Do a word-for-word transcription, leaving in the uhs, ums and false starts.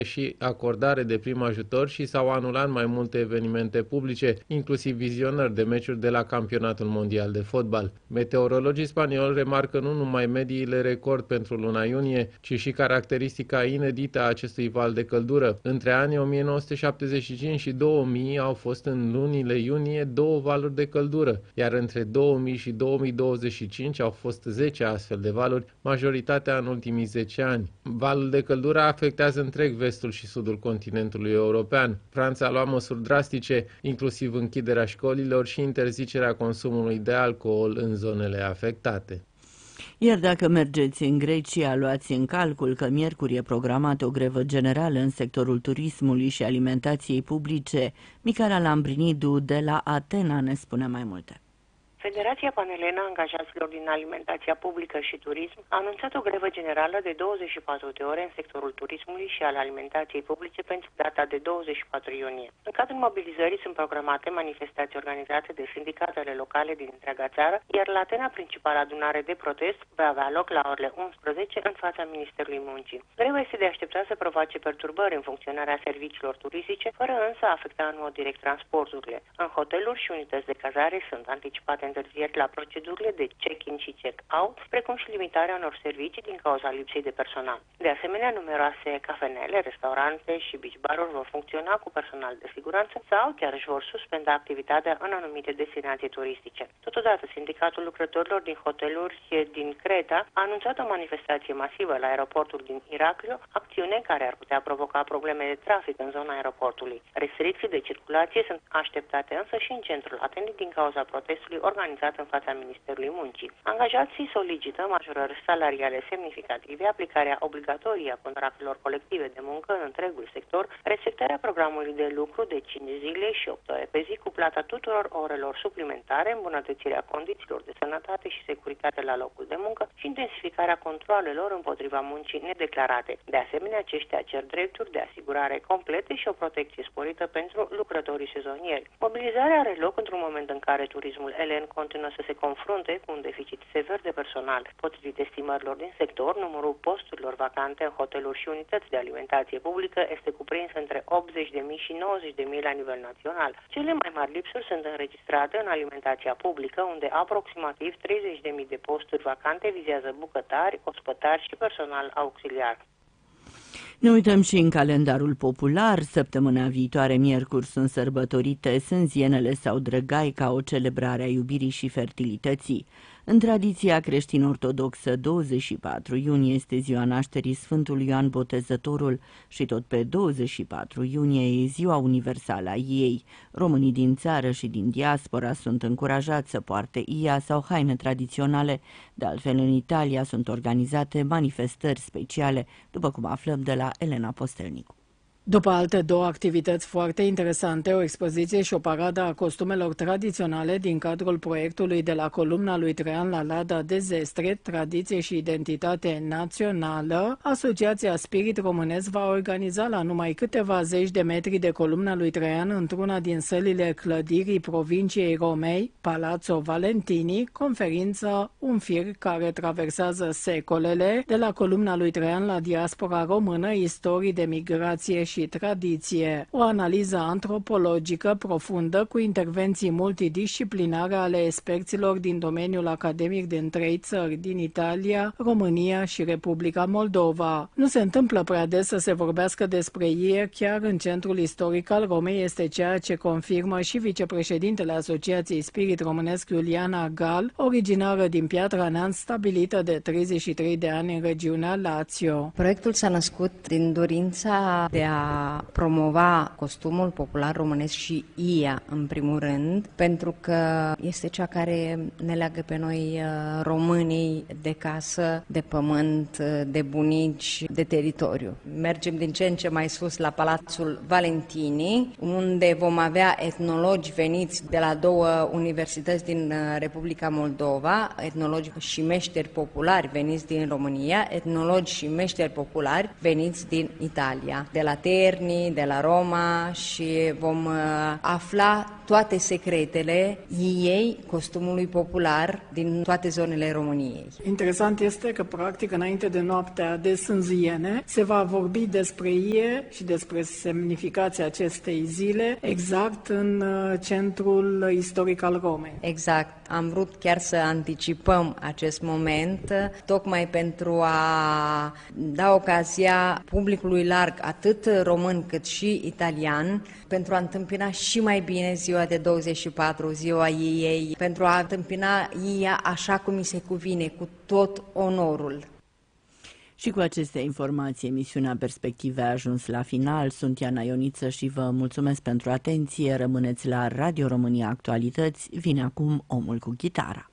și acordare de prim ajutor și s-au anulat mai multe evenimente publice, inclusiv vizionări de meciuri de la Campionatul Mondial de Fotbal. Meteorologii spanioli remarcă nu numai mediile record pentru luna iunie, ci și caracteristica inedită a acestui val de căldură. Între anii o mie nouă sute șaptezeci și cinci și două mii au fost în lunile iunie două valuri de căldură, iar între două mii și două mii douăzeci și cinci au fost zece astfel de valuri, majoritatea în ultimii zece ani. Valul de căldură afectează întreg vestul și sudul continentului european. Franța a luat măsuri drastice, inclusiv închiderea școlilor și interzicerea consumului de alcool în zonele afectate. Iar dacă mergeți în Grecia, luați în calcul că miercuri e programată o grevă generală în sectorul turismului și alimentației publice. Micaela Lambrinidu de la Atena ne spune mai multe. Federația Panelena Angajaților din Alimentația Publică și Turism a anunțat o grevă generală de douăzeci și patru de ore în sectorul turismului și al alimentației publice pentru data de douăzeci și patru iunie. În cadrul mobilizării sunt programate manifestații organizate de sindicatele locale din întreaga țară, iar la Atena, principala adunare de protest va avea loc la orele unsprezece în fața Ministerului Muncii. Greva este de așteptat să provoace perturbări în funcționarea serviciilor turistice, fără însă a afecta în mod direct transporturile. În hoteluri și unități de cazare sunt anticipate întârzieri la procedurile de check-in și check-out, precum și limitarea unor servicii din cauza lipsei de personal. De asemenea, numeroase cafenele, restaurante și beach bar-uri vor funcționa cu personal de siguranță sau chiar își vor suspenda activitatea în anumite destinații turistice. Totodată, Sindicatul Lucrătorilor din Hoteluri din Creta a anunțat o manifestație masivă la aeroportul din Iraklio, acțiune care ar putea provoca probleme de trafic în zona aeroportului. Restricții de circulație sunt așteptate însă și în centrul Atenei din cauza protestului organizat în fața Ministerului Muncii. Angajații solicită majorări salariale semnificative, aplicarea obligatorie a contractelor colective de muncă în întregul sector, respectarea programului de lucru de cinci zile și opt ore pe zi cu plata tuturor orelor suplimentare, îmbunătățirea condițiilor de sănătate și securitate la locul de muncă și intensificarea controalelor împotriva muncii nedeclarate. De asemenea, aceștia cer drepturi de asigurare complete și o protecție sporită pentru lucrătorii sezonieri. Mobilizarea are loc într-un moment în care turismul elen continuă să se confrunte cu un deficit sever de personal. Potrivit estimărilor din sector, numărul posturilor vacante în hoteluri și unități de alimentație publică este cuprins între optzeci de mii și nouăzeci de mii la nivel național. Cele mai mari lipsuri sunt înregistrate în alimentația publică, unde aproximativ treizeci de mii de posturi vacante vizează bucătari, ospătari și personal auxiliar. Ne uităm și în calendarul popular. Săptămâna viitoare, miercuri, sunt sărbătorite Sânzienele sau Drăgaica, o celebrare a iubirii și fertilității. În tradiția creștin-ortodoxă, douăzeci și patru iunie este ziua nașterii Sfântului Ioan Botezătorul și tot pe douăzeci și patru iunie e ziua universală a iei. Românii din țară și din diaspora sunt încurajați să poarte ia sau haine tradiționale. De altfel, în Italia sunt organizate manifestări speciale, după cum aflăm de la Elena Postelnicu. După alte două activități foarte interesante, o expoziție și o paradă a costumelor tradiționale din cadrul proiectului de la columna lui Traian la Lada de Zestre, Tradiție și Identitate Națională, Asociația Spirit Românesc va organiza la numai câteva zeci de metri de columna lui Traian într-una din sălile clădirii provinciei Romei, Palazzo Valentini, conferință Un fir care traversează secolele, de la columna lui Traian la diaspora română, istorii de migrație și tradiție. O analiză antropologică profundă cu intervenții multidisciplinare ale experților din domeniul academic din trei țări, din Italia, România și Republica Moldova. Nu se întâmplă prea des să se vorbească despre ei, chiar în centrul istoric al Romei, este ceea ce confirmă și vicepreședintele Asociației Spirit Românesc Iuliana Gal, originară din Piatra Neamț, stabilită de treizeci și trei de ani în regiunea Lazio. Proiectul s-a născut din dorința de a promova costumul popular românesc și I A în primul rând, pentru că este cea care ne leagă pe noi românii de casă, de pământ, de bunici, de teritoriu. Mergem din ce în ce mai sus la Palatul Valentini, unde vom avea etnologi veniți de la două universități din Republica Moldova, etnologi și meșteri populari veniți din România, etnologi și meșteri populari veniți din Italia, de la Terni, de la Roma, și vom afla toate secretele ei, costumului popular din toate zonele României. Interesant este că, practic, înainte de noaptea de sânziene, se va vorbi despre ie și despre semnificația acestei zile exact în centrul istoric al Romei. Exact. Am vrut chiar să anticipăm acest moment, tocmai pentru a da ocazia publicului larg, atât român cât și italian, pentru a întâmpina și mai bine ziua de douăzeci și patru, ziua iei, pentru a întâmpina ia așa cum îi se cuvine, cu tot onorul. Și cu aceste informații, emisiunea Perspective a ajuns la final. Sunt Iana Ioniță și vă mulțumesc pentru atenție. Rămâneți la Radio România Actualități. Vine acum Omul cu Chitara.